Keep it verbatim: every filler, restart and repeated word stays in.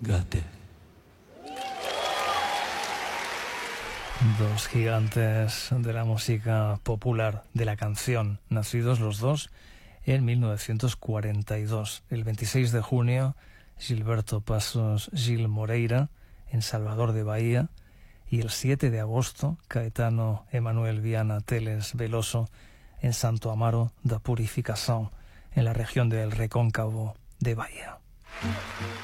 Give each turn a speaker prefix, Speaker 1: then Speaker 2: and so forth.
Speaker 1: Gate.
Speaker 2: Dos gigantes de la música popular, de la canción, nacidos los dos en mil novecientos cuarenta y dos. El veintiséis de junio, Gilberto Passos Gil Moreira, en Salvador de Bahía, y el siete de agosto, Caetano Emanuel Viana Teles Veloso, en Santo Amaro da Purificación, en la región del Recóncavo de Bahía.